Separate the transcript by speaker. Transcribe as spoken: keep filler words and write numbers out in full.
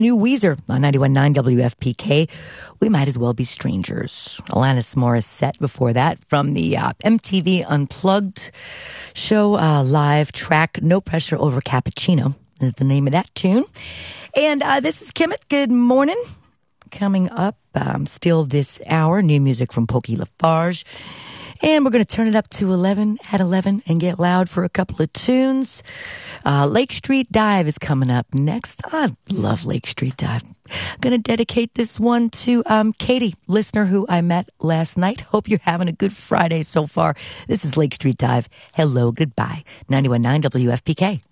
Speaker 1: New Weezer on ninety-one point nine W F P K. We Might As Well Be Strangers. Alanis Morissette before that from the uh, M T V Unplugged show, uh, live track No Pressure Over Cappuccino is the name of that tune. And uh, this is Kimmett. Good morning. Coming up um, still this hour, new music from Pokey LaFarge. And we're going to turn it up to eleven at eleven and get loud for a couple of tunes. Uh, Lake Street Dive is coming up next. I love Lake Street Dive. I'm going to dedicate this one to um, Katie, listener who I met last night. Hope you're having a good Friday so far. This is Lake Street Dive. Hello, goodbye. ninety-one point nine W F P K.